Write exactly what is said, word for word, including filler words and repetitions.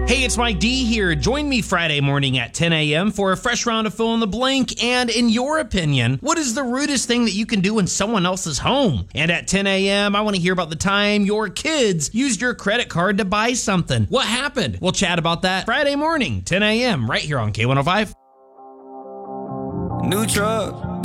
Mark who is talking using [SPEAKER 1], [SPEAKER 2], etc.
[SPEAKER 1] Hey, it's Mike D here. Join me Friday morning at ten a.m. for a fresh round of Fill in the Blank. And in your opinion, what is the rudest thing that you can do in someone else's home? And at ten a.m., I want to hear about the time your kids used your credit card to buy something. What happened? We'll chat about that Friday morning, ten a.m. right here on K one oh five.
[SPEAKER 2] New truck.